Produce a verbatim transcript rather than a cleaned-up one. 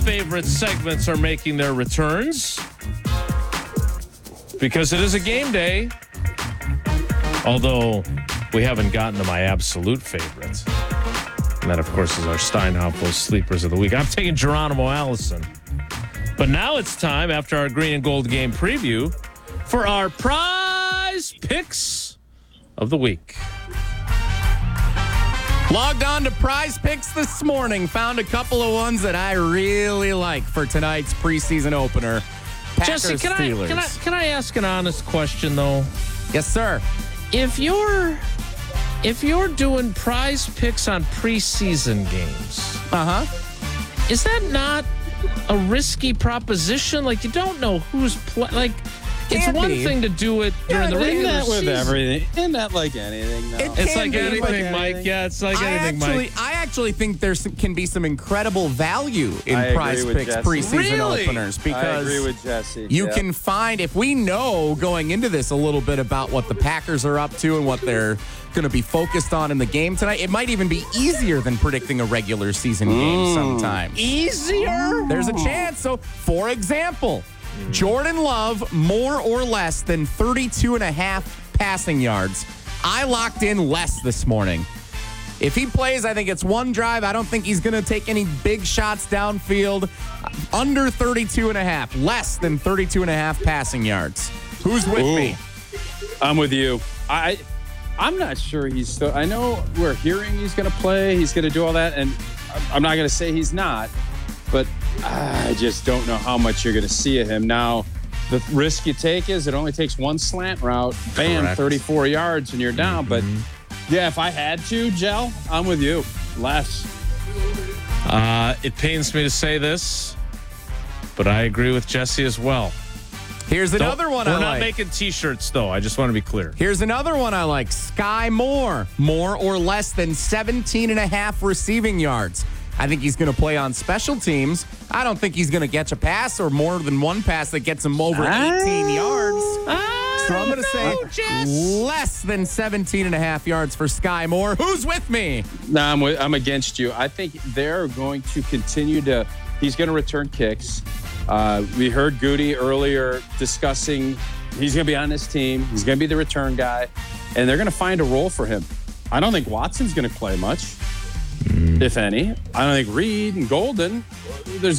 favorite segments are making their returns because it is a game day. Although we haven't gotten to my absolute favorite. And that, of course, is our Steinhoffel Sleepers of the Week. I'm taking Geronimo Allison. But now it's time, after our green and gold game preview, for our prize picks of the week. Logged on to Prize Picks this morning. Found a couple of ones that I really like for tonight's preseason opener. Packers, Jesse, can Steelers. I, can I can I ask an honest question, though? Yes, sir. If you're if you're doing prize picks on preseason games, Uh-huh. is that not a risky proposition? Like, you don't know who's play. Like, it's Can one be. thing to do it during the Isn't regular that with season. everything? Isn't that like anything, though? It It's can like be, anything, like Mike. anything. Yeah, it's like I anything, actually, Mike. I actually think there can be some incredible value in I agree Prize with Picks Jesse. preseason Really? openers because I agree with Jesse. you Yeah. can find, if we know going into this a little bit about what the Packers are up to and what they're going to be focused on in the game tonight, it might even be easier than predicting a regular season game sometimes. Easier? There's a chance. So, for example, Jordan Love, more or less than thirty-two and a half passing yards. I locked in less this morning. If he plays, I think it's one drive. I don't think he's going to take any big shots downfield. Under thirty-two and a half, less than thirty-two and a half passing yards. Who's with Ooh. me? I'm with you. I, I'm not sure he's still. I know we're hearing he's going to play. He's going to do all that, and I'm not going to say he's not, but I just don't know how much you're going to see of him now. The risk you take is it only takes one slant route, bam, Correct. thirty-four yards, and you're down. Mm-hmm. But yeah, if I had to, Gel, I'm with you. Less. Uh, it pains me to say this, but I agree with Jesse as well. Here's Don't- another one We're I not like. making T-shirts, though. I just want to be clear. Here's another one I like. Sky Moore, more or less than seventeen and a half receiving yards. I think he's going to play on special teams. I don't think he's going to catch a pass or more than one pass that gets him over eighteen yards. So I'm going to say less than seventeen and a half yards for Sky Moore. Who's with me? No, I'm, with, I'm against you. I think they're going to continue to, he's going to return kicks. Uh, we heard Goody earlier discussing he's going to be on this team. He's going to be the return guy, and they're going to find a role for him. I don't think Watson's going to play much, if any. I don't think Reed and Golden, there's